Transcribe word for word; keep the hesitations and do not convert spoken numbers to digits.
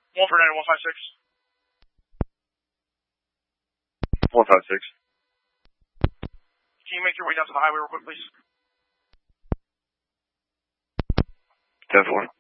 One for nine, one five six. One five six. Can you make your way down to the highway real quick, please? Ten four.